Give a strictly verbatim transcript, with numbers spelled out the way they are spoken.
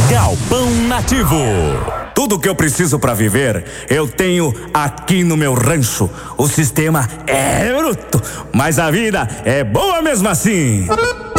Galpão Nativo. Tudo que eu preciso para viver, eu tenho aqui no meu rancho. O sistema é bruto, mas a vida é boa mesmo assim.